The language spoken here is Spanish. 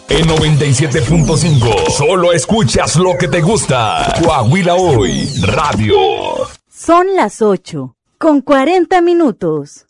En 97.5, solo escuchas lo que te gusta. Coahuila Hoy, Radio. Son las 8:40.